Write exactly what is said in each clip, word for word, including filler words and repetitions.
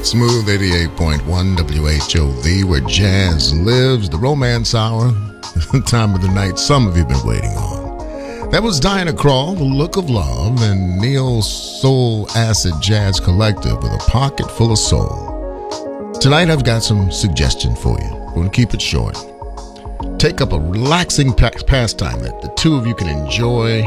Smooth eighty-eight point one W H O V, where jazz lives, the romance hour, the time of the night some of you have been waiting on. That was Diana Krall, The Look of Love, and Neo Soul Acid Jazz Collective with A Pocket Full of Soul. Tonight I've got some suggestion for you. We're going to keep it short. Take up a relaxing pastime that the two of you can enjoy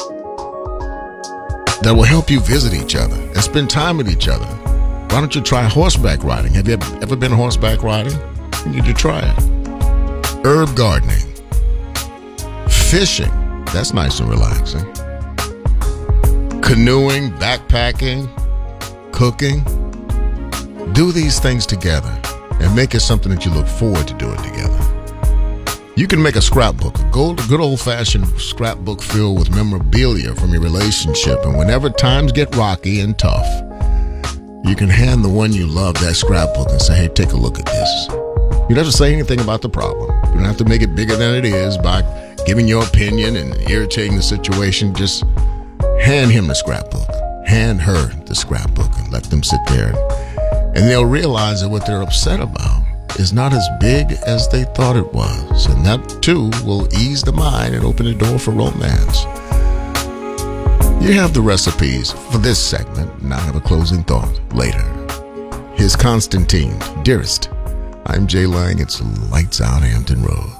that will help you visit each other and spend time with each other. Why don't you try horseback riding? Have you ever been horseback riding? You need to try it. Herb gardening. Fishing. That's nice and relaxing. Canoeing, backpacking, cooking. Do these things together and make it something that you look forward to doing together. You can make a scrapbook, a good old-fashioned scrapbook filled with memorabilia from your relationship, and whenever times get rocky and tough, you can hand the one you love that scrapbook and say, hey, take a look at this. You don't have to say anything about the problem. You don't have to make it bigger than it is by giving your opinion and irritating the situation. Just hand him the scrapbook. Hand her the scrapbook and let them sit there. And they'll realize that what they're upset about is not as big as they thought it was. And that, too, will ease the mind and open the door for romance. You have the recipes for this segment, and I have a closing thought later. Here's Constantine, Dearest. I'm Jay Lang. It's Lights Out Hampton Road.